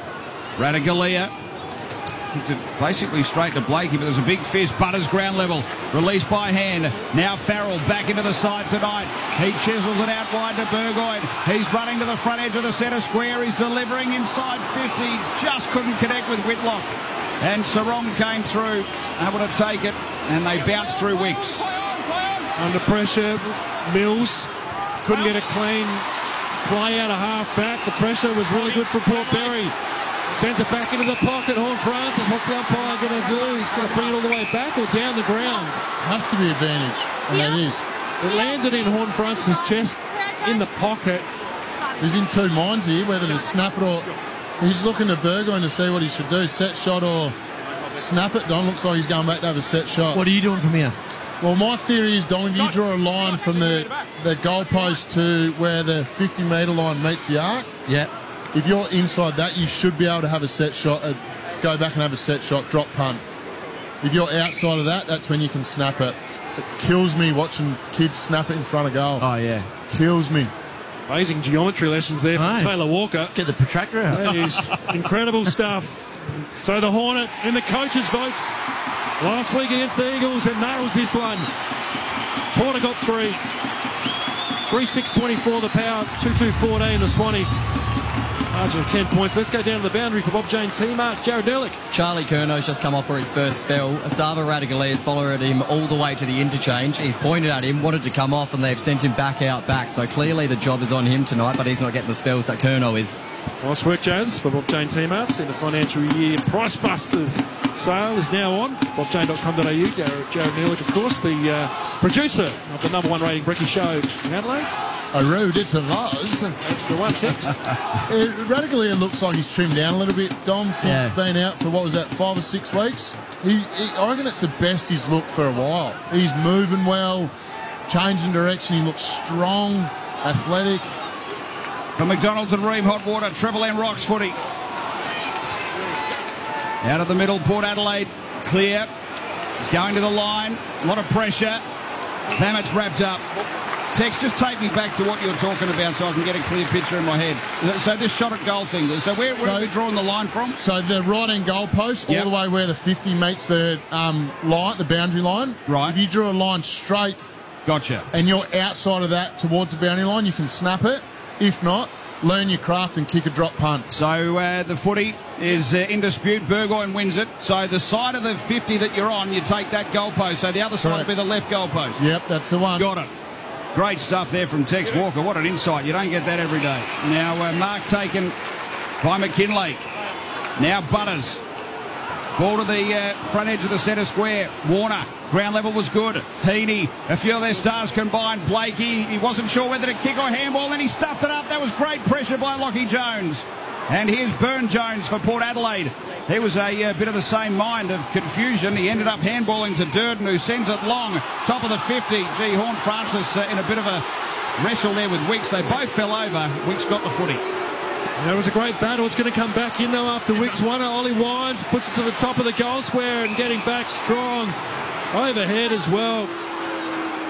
Ratugolea kicked it basically straight to Blakey, but there's a big fist. Butters ground level, released by hand. Now Farrell back into the side tonight. He chisels it out wide to Burgoyne. He's running to the front edge of the centre square. He's delivering inside 50. Just couldn't connect with Whitlock. And Sarong came through, able to take it, and they bounced through Wicks. Under pressure, Mills couldn't get a clean play out of half back. The pressure was really good for Port Perry. Sends it back into the pocket. Horn Francis, what's the umpire going to do? He's going to bring it all the way back or down the ground? Has to be advantage, and it is. It landed in Horn Francis' chest in the pocket. He's in two minds here, whether to snap it or... He's looking to Burgoyne to see what he should do, set shot or snap it. Don looks like he's going back to have a set shot. What are you doing from here? Well, my theory is, Don, if you draw a line from the goalpost to where the 50-metre line meets the arc, if you're inside that, you should be able to have a set shot, go back and have a set shot, drop punt. If you're outside of that, that's when you can snap it. It kills me watching kids snap it in front of goal. Oh, yeah. Kills me. Amazing geometry lessons there from Taylor Walker. Get the protractor out. That is incredible stuff. So the Hornet in the coaches' votes last week against the Eagles and nails this one. Porter got 3. 3-6-24 the Power, 2-2-14 the Swannies. Margin of 10 points. Let's go down to the boundary for Bob Jane T-March. Jared Derlick. Charlie Curnow's just come off for his first spell. Asava Ratugolea has followed him all the way to the interchange. He's pointed at him, wanted to come off, and they've sent him back out back. So clearly the job is on him tonight, but he's not getting the spells that Curnow is. Nice work, Jazz, for Bob Jane T-March in the financial year. Price Busters sale is now on. BobJane.com.au. Jared Derlick, of course, the producer of the #1 rating Bricky show in Adelaide. A rude, it's a Luz. That's the one, Tex. Ratugolea looks like he's trimmed down a little bit, Dom, since being out for, 5 or 6 weeks. I reckon that's the best he's looked for a while. He's moving well, changing direction, he looks strong, athletic. From McDonald's and Ream Hot Water, Triple M Rocks footy. Out of the middle, Port Adelaide, clear. He's going to the line, a lot of pressure. Hamett's wrapped up. Tex, just take me back to what you're talking about so I can get a clear picture in my head. So this shot at goal thing, so where are we drawing the line from? So the right-hand goal post, all the way where the 50 meets the line, the boundary line. Right. If you draw a line straight, gotcha, and you're outside of that towards the boundary line, you can snap it. If not, learn your craft and kick a drop punt. So the footy is in dispute. Burgoyne wins it. So the side of the 50 that you're on, you take that goalpost. So the other side will be the left goalpost. Yep, that's the one. Got it. Great stuff there from Tex Walker. What an insight. You don't get that every day. Now, mark taken by McKinlay. Now Butters. Ball to the front edge of the centre square. Warner. Ground level was good. Heaney. A few of their stars combined. Blakey. He wasn't sure whether to kick or handball, and he stuffed it up. That was great pressure by Lockie Jones. And here's Byrne-Jones for Port Adelaide. He was a bit of the same mind of confusion. He ended up handballing to Durden, who sends it long. Top of the 50. Gee, Horn Francis in a bit of a wrestle there with Wicks. They both fell over. Wicks got the footy. That was a great battle. It's going to come back in, though, after Wicks won it. Ollie Wines puts it to the top of the goal square and getting back strong. Overhead as well.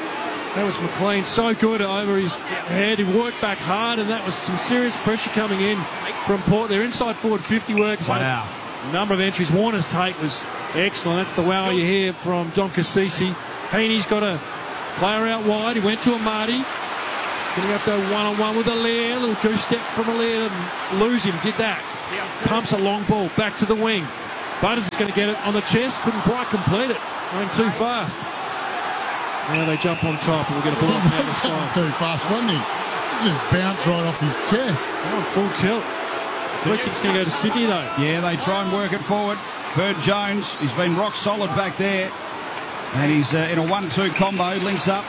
That was McLean, so good over his head. He worked back hard, and that was some serious pressure coming in from Port. Their inside forward 50 workers. Wow. Number of entries. Warner's take was excellent. That's the wow you hear from Dom Cassisi. Heaney's got a player out wide. He went to Amadi. He's going to have to go one-on-one with Allaire. A little goose step from Allaire and lose him. Did that. Pumps a long ball back to the wing. Butters is going to get it on the chest. Couldn't quite complete it. Going too fast. Now they jump on top and we're going to pull up down the side. Too fast, wasn't he? He just bounced right off his chest. On full tilt. Free kick's going to go to Sydney, though. Yeah, they try and work it forward. Bird Jones, he's been rock solid back there. And he's in a 1-2 combo, links up.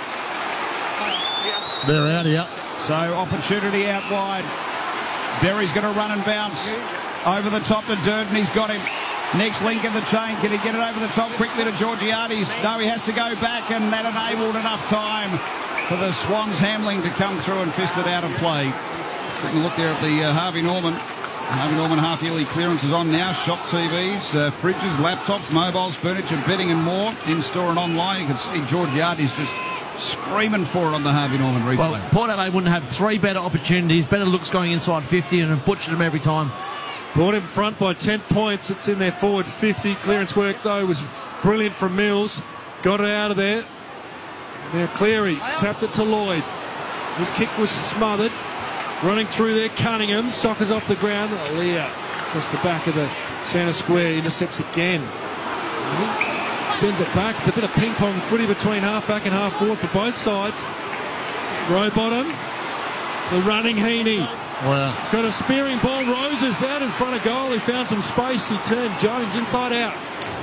They're out here. So opportunity out wide. Berry's going to run and bounce. Over the top to Durden, he's got him. Next link in the chain, can he get it over the top quickly to Georgiades? No, he has to go back, and that enabled enough time for the Swans Hamling to come through and fist it out of play. Taking a look there at the Harvey Norman. Harvey Norman half-yearly clearance is on now. Shop TVs, fridges, laptops, mobiles, furniture, bedding and more. In-store and online. You can see Georgiades just screaming for it on the Harvey Norman replay. Well, Port Adelaide wouldn't have three better opportunities, better looks going inside 50 and have butchered them every time. Brought in front by 10 points. It's in their forward 50. Clearance work, though, was brilliant from Mills. Got it out of there. Now Cleary tapped it to Lloyd. His kick was smothered. Running through there, Cunningham. Soccer's off the ground. Leah across the back of the centre square. Intercepts again. Sends it back. It's a bit of ping-pong footy between half-back and half-forward for both sides. Rowbottom. The running Heaney. Wow. He's got a spearing ball. Roses out in front of goal. He found some space. He turned Jones inside out.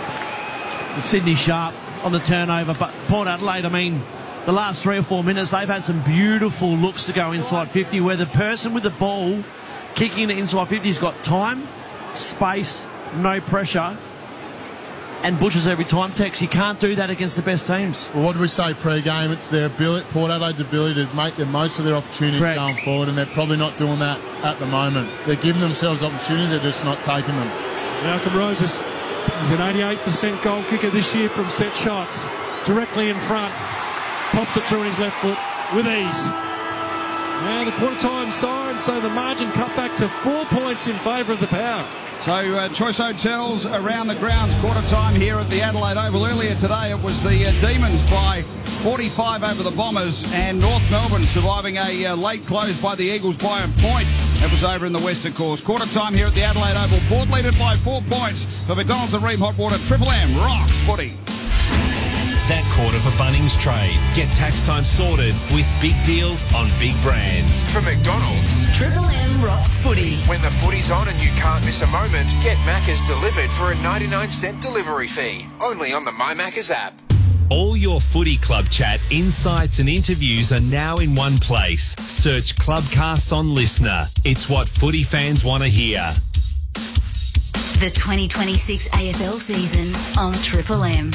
Sydney Sharp on the turnover, but Port Adelaide, I mean, the last 3 or 4 minutes, they've had some beautiful looks to go inside 50 where the person with the ball kicking it inside 50 has got time, space, no pressure, and bushes every time. Tex, you can't do that against the best teams. Well, what do we say pre-game? It's their ability, Port Adelaide's ability to make the most of their opportunities going forward, and they're probably not doing that at the moment. They're giving themselves opportunities, they're just not taking them. Malcolm Roses is an 88% goal kicker this year from set shots. Directly in front. Pops it through in his left foot with ease. And the quarter-time siren, so the margin cut back to 4 points in favour of the Power. So Choice Hotels around the grounds, quarter time here at the Adelaide Oval. Earlier today it was the Demons by 45 over the Bombers, and North Melbourne surviving a late close by the Eagles by a point. That was over in the Western Course. Quarter time here at the Adelaide Oval. Port leaded by 4 points for McDonald's and Ream Hot Water. Triple M rocks footy. That quarter for Bunnings Trade. Get tax time sorted with big deals on big brands. From McDonald's, Triple M rocks footy. when the footy's on and you can't miss a moment, get Macca's delivered for a 99-cent delivery fee. Only on the My Macca's app. All your footy club chat, insights and interviews are now in one place. Search Clubcast on Listener. It's what footy fans want to hear. The 2026 AFL season on Triple M.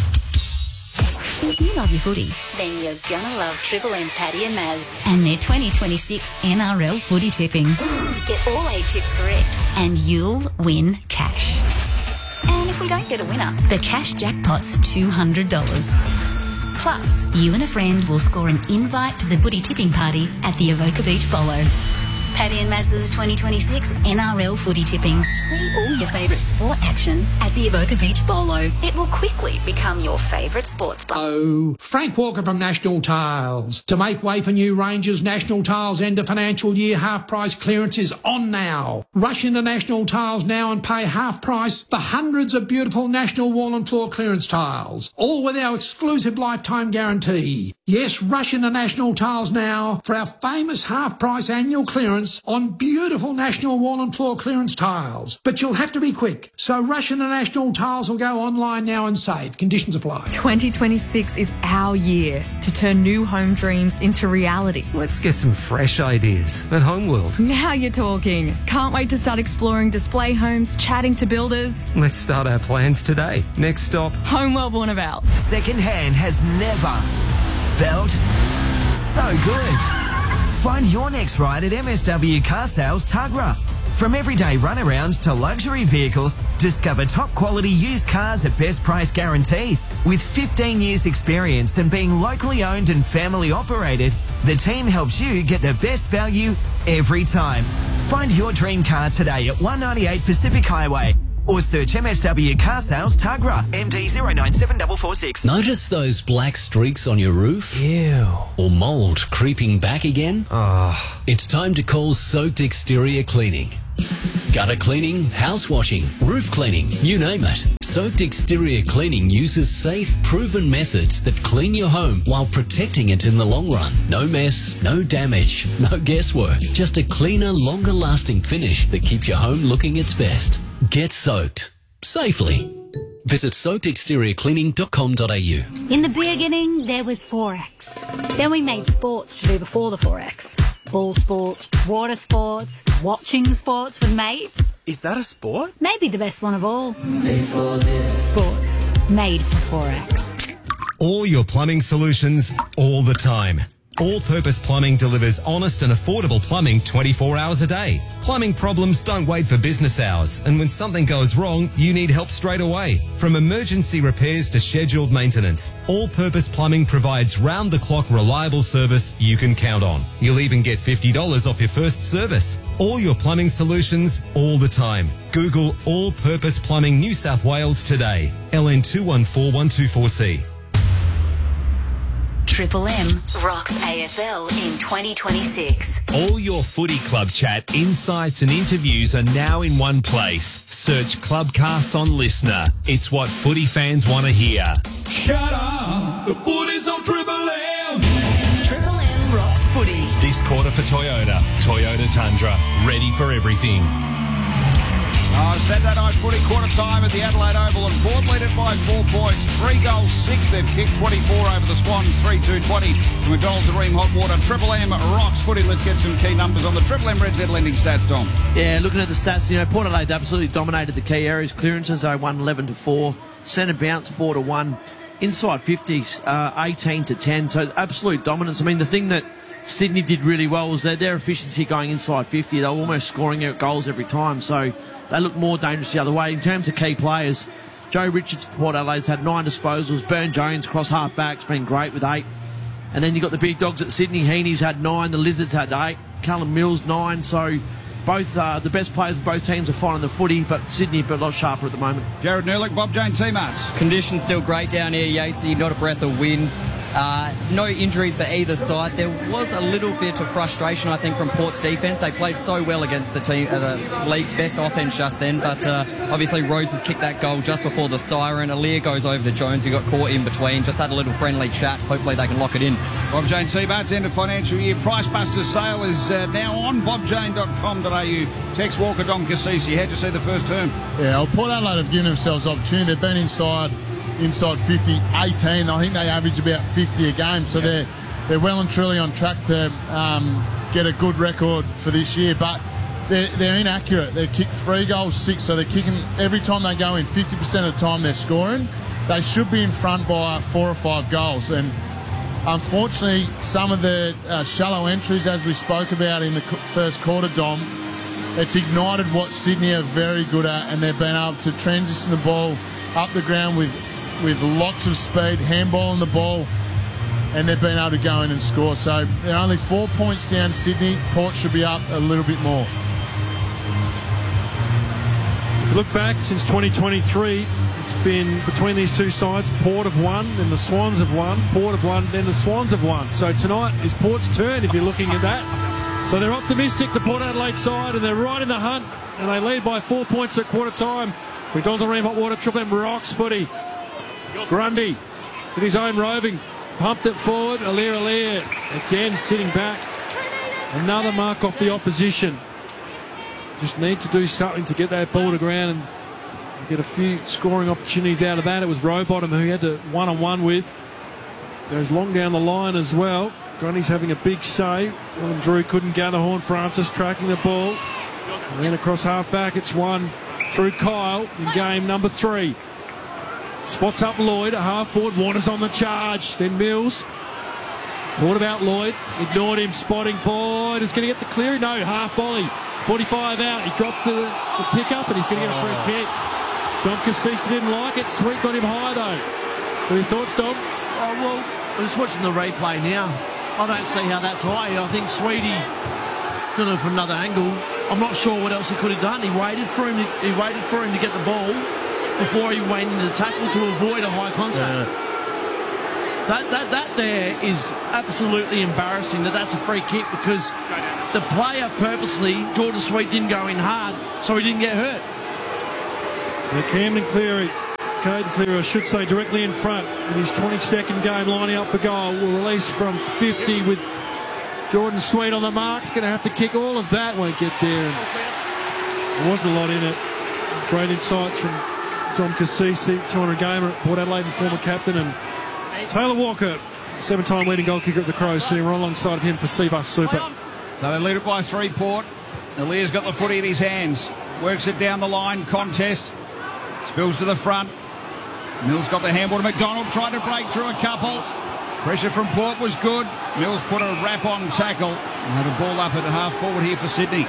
If you love your footy, then you're gonna love Triple M Paddy and Maz and their 2026 NRL footy tipping. Get all 8 tips correct and you'll win cash. And if we don't get a winner, the cash jackpot's $200. Plus, you and a friend will score an invite to the footy tipping party at the Avoca Beach Bolo. Paddy and Maz's 2026 NRL footy tipping. See all your favourite sport action at the Avoca Beach Bolo. It will quickly become your favourite sports bar. Oh, Frank Walker from National Tiles. To make way for new ranges, National Tiles end of financial year half price clearance is on now. Rush into National Tiles now and pay half price for hundreds of beautiful National wall and floor clearance tiles. All with our exclusive lifetime guarantee. Yes, rush into National Tiles now for our famous half price annual clearance on beautiful National wall and floor clearance tiles. But you'll have to be quick. So rush into National Tiles or go online now and save. Conditions apply. 2026 is our year to turn new home dreams into reality. Let's get some fresh ideas at Homeworld. Now you're talking. Can't wait to start exploring display homes, chatting to builders. Let's start our plans today. Next stop, Homeworld Warnervale. Secondhand has never felt so good. Find your next ride at MSW Car Sales Tuggerah. From everyday runarounds to luxury vehicles, discover top quality used cars at best price guaranteed. With 15 years experience and being locally owned and family operated, the team helps you get the best value every time. Find your dream car today at 198 Pacific Highway or search MSW Car Sales Tugra, MD 097446. Notice those black streaks on your roof? Ew. Or mould creeping back again? It's time to call Soaked Exterior Cleaning. Gutter cleaning, house washing, roof cleaning, you name it. Soaked Exterior Cleaning uses safe, proven methods that clean your home while protecting it in the long run. No mess, no damage, no guesswork. Just a cleaner, longer lasting finish that keeps your home looking its best. Get soaked safely. Visit soakedexteriorcleaning.com.au. In the beginning, there was Forex. Then we made sports to do before the Forex. Ball sports, water sports, watching sports with mates. Is that a sport? Maybe the best one of all. Made for this. Sports. Made for Forex. All your plumbing solutions, all the time. All Purpose Plumbing delivers honest and affordable plumbing 24 hours a day. Plumbing problems don't wait for business hours, and when something goes wrong, you need help straight away. From emergency repairs to scheduled maintenance, All Purpose Plumbing provides round-the-clock reliable service you can count on. You'll even get $50 off your first service. All your plumbing solutions, all the time. Google All Purpose Plumbing New South Wales today. LN214124C. Triple M rocks AFL in 2026. All your footy club chat, insights and interviews are now in one place. Search Clubcast on Listener. It's what footy fans want to hear. Shut up! The footy's on Triple M! Triple M rocks footy. This quarter for Toyota. Toyota Tundra. Ready for everything. Saturday night footy quarter time at the Adelaide Oval, and Port lead it by 4 points. 3 goals, 6. They've kicked 24 over the Swans, 3-2-20. The McDonald's and Ream Hot Water. Triple M rocks footy. Let's get some key numbers on the Triple M Red Z lending stats, Tom. Yeah, looking at the stats, Port Adelaide absolutely dominated the key areas. Clearances, they won 11-4. Centre bounce 4-1. Inside 50s, 18-10. So absolute dominance. I mean, the thing that Sydney did really well was their efficiency going inside 50. They were almost scoring out goals every time. So they look more dangerous the other way. In terms of key players, Joe Richards for Port Adelaide's had 9 disposals. Burn Jones, cross half-back's been great with 8. And then you've got the big dogs at Sydney. Heaney's had 9. The Lizards had 8. Callum Mills, 9. So both the best players of both teams are finding the footy, but Sydney a lot sharper at the moment. Jared Nerlich, Bob Jane T-Mats. Conditions still great down here, Yatesy. Not a breath of wind. No injuries for either side. There was a little bit of frustration, I think, from Port's defence. They played so well against the team, the league's best offence just then, but obviously Roses kicked that goal just before the siren. Aaliyah goes over to Jones, who got caught in between. Just had a little friendly chat. Hopefully they can lock it in. Bob Jane T-Mats, end of financial year. Price Buster sale is now on bobjane.com.au. Tex Walker, Don Cassisi. How'd you see the first term? Yeah, well, Port Adelaide have given themselves opportunity. They've been inside 50, 18. I think they average about 50 a game, so they're well and truly on track to get a good record for this year. But they're inaccurate. They kick 3 goals, 6, so they're kicking every time they go in. 50% of the time they're scoring. They should be in front by 4 or 5 goals, and unfortunately, some of the shallow entries, as we spoke about in the first quarter, Dom, it's ignited what Sydney are very good at, and they've been able to transition the ball up the ground with lots of speed, handballing the ball, and they've been able to go in and score. So they're only 4 points down Sydney. Port should be up a little bit more. If you look back since 2023, it's been between these two sides. Port have won, then the Swans have won. Port have won, then the Swans have won. So tonight is Port's turn, if you're looking at that. So they're optimistic, the Port Adelaide side, and they're right in the hunt, and they lead by 4 points at quarter time. McDonald's and Ream Hot Water, Triple M rocks footy. Grundy in his own roving, pumped it forward. Aaliyah again sitting back. Another mark off the opposition. Just need to do something to get that ball to ground and get a few scoring opportunities out of that. It was Rowbottom who he had to one-on-one with. Goes long down the line as well. Grundy's having a big save. Willem Drew couldn't gather. Horn Francis tracking the ball. And then across half-back, it's one through Kyle in game number 3. Spots up Lloyd, a half forward. Waters on the charge. Then Mills. Thought about Lloyd. Ignored him. Spotting. Boyd is going to get the clearing. No, half volley. 45 out. He dropped the pick-up and he's going to get a free kick. Dom Cassisi didn't like it. Sweet got him high, though. What are your thoughts, Dom? Oh, well, I'm just watching the replay now. I don't see how that's high. I think Sweetie got it from another angle. I'm not sure what else he could have done. He waited for him to get the ball before he went into tackle to avoid a high contact. Yeah. That there is absolutely embarrassing. That's a free kick because the player purposely, Jordan Sweet, didn't go in hard, so he didn't get hurt. So Caden Cleary, I should say, directly in front in his 22nd game, lining up for goal. Will release from 50 with Jordan Sweet on the mark. He's going to have to kick all of that. Won't get there. And there wasn't a lot in it. Great insights from Dom Cassisi, 200 gamer at Port Adelaide and former captain, and Taylor Walker, 7-time leading goal kicker at the Crows, sitting right alongside of him for Seabus Super. So they lead it by 3, Port. Alia's got the footy in his hands. Works it down the line. Contest. Spills to the front. Mills got the handball to McDonald. Tried to break through a couple. Pressure from Port was good. Mills put a wrap-on tackle. And had a ball up at half forward here for Sydney.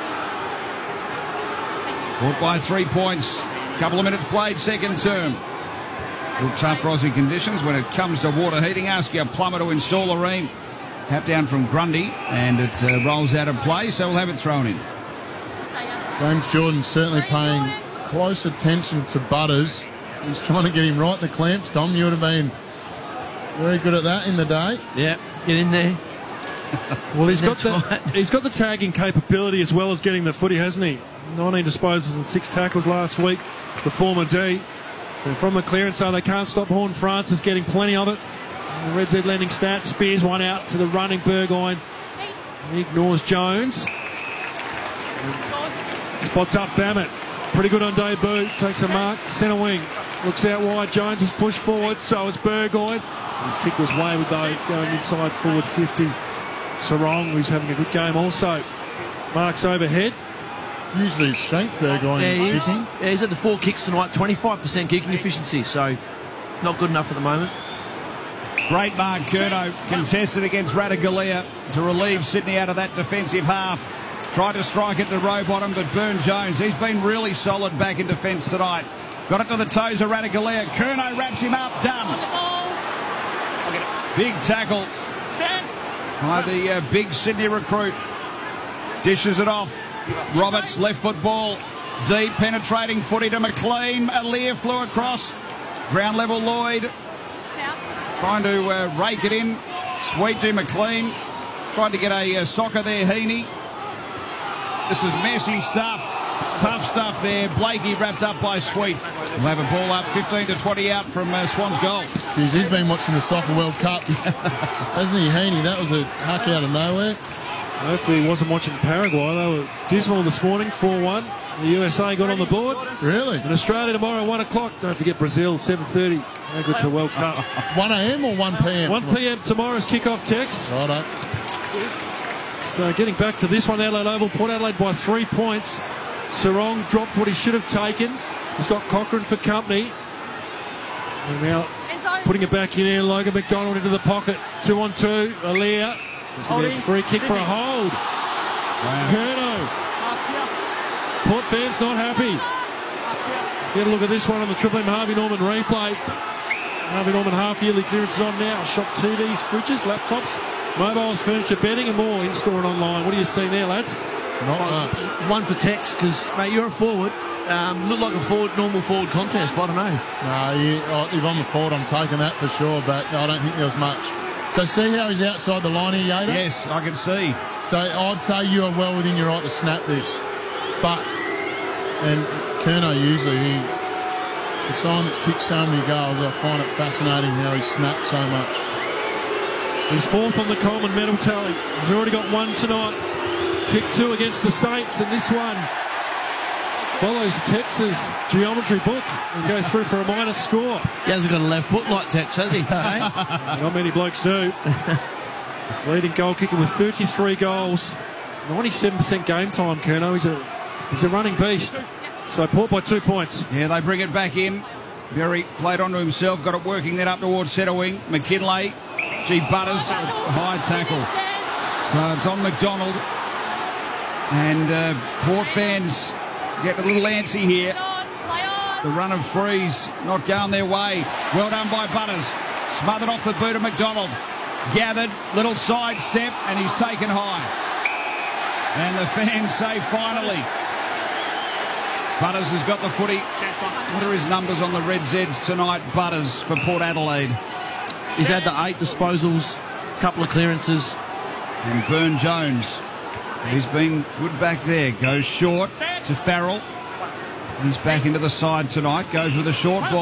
Port by 3 points. Couple of minutes played, second term. Real tough Aussie conditions when it comes to water heating. Ask your plumber to install a ream. Tap down from Grundy, and it rolls out of play, so we'll have it thrown in. James Jordan certainly paying close attention to Butters. He's trying to get him right in the clamps. Dom, you would have been very good at that in the day. Yeah, get in there. Well, he's got the tagging capability as well as getting the footy, hasn't he? 19 disposals and 6 tackles last week, the former D. And from the clearance, so they can't stop Horn Francis getting plenty of it. And the Red Z landing stats, spears one out to the running Burgoyne. He ignores Jones. And spots up Bammett. Pretty good on debut. Takes a mark. Centre wing. Looks out wide. Jones is pushed forward. So is Burgoyne. His kick was wayward though, going inside forward 50. Sarong, who's having a good game also. Marks overhead. Usually his strength, Burgoyne. Yeah, he is. Yeah, he's had the 4 kicks tonight, 25% kicking efficiency, so not good enough at the moment. Great mark, Curnow. Contested against Ratugolea to relieve Sydney out of that defensive half. Tried to strike it to Rowbottom, but Burn Jones, he's been really solid back in defence tonight. Got it to the toes of Ratugolea. Curnow wraps him up. Done. Big tackle by the big Sydney recruit. Dishes it off. Roberts, left foot ball. Deep, penetrating footy to McLean. Alir flew across. Ground level Lloyd. Trying to rake it in. Sweet to McLean. Tried to get a soccer there, Heaney. This is messy stuff. It's tough stuff there. Blakey wrapped up by Sweet. We'll have a ball up 15 to 20 out from Swans goal. Jeez, he's been watching the Soccer World Cup. Hasn't he, Heaney? That was a huck out of nowhere. Hopefully he wasn't watching Paraguay. They were dismal this morning, 4-1. The USA got on the board. Really? And Australia tomorrow, 1 o'clock. Don't forget Brazil, 7:30. How good's the World Cup? 1 a.m. or 1 p.m.? 1 p.m. tomorrow's kickoff, Tex. Righto. So getting back to this one, Adelaide Oval, Port Adelaide by 3 points. Sarong dropped what he should have taken. He's got Cochrane for company. And now putting it back in there, Logan McDonald into the pocket. 2 on 2. Alir. There's going to be a free kick for a hold. Wow. Curnow. Port fans not happy. Get a look at this one on the Triple M Harvey Norman replay. Harvey Norman half-yearly clearance is on now. Shop TVs, fridges, laptops, mobiles, furniture, bedding and more in-store and online. What do you see there, lads? Not much. One for Tex, because, mate, you're a forward. Looked like a normal forward contest, but I don't know. No, if I'm a forward, I'm taking that for sure, but I don't think there was much. So see how he's outside the line here, Yoda? Yes, I can see. So I'd say you are well within your right to snap this. But, and Curnow usually, the sign that's kicked so many goals, I find it fascinating how he snaps so much. He's 4th on the Coleman medal tally. He's already got 1 tonight. Kick 2 against the Saints, and this one follows Tex's geometry book and goes through for a minus score. He hasn't got a left foot like Tex, has he? Not many blokes do. Leading goal kicker with 33 goals, 97% game time, Curnow. He's a running beast. So Port by 2 points. Yeah, they bring it back in. Berry played onto himself, got it working then up towards centre wing. McKinlay, Butters, high tackle. So it's on McDonald. And Port fans get a little antsy here. The run of frees not going their way. Well done by Butters. Smothered off the boot of McDonald. Gathered, little side step, and he's taken high. And the fans say finally. Butters has got the footy. What are his numbers on the Red Zeds tonight, Butters, for Port Adelaide? He's had the 8 disposals, couple of clearances. And Burn-Jones, he's been good back there. Goes short to Farrell. He's back into the side tonight. Goes with a short ball.